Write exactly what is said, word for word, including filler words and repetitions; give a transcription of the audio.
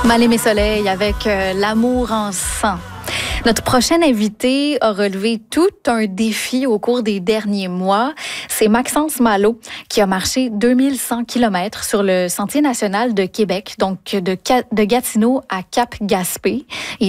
Mal-aimé soleil avec euh, l'amour en sang. Notre prochain invité a relevé tout un défi au cours des derniers mois. C'est Maxence Malo qui a marché deux mille cent kilomètres sur le Sentier national de Québec, donc de, de Gatineau à Cap-Gaspé. Et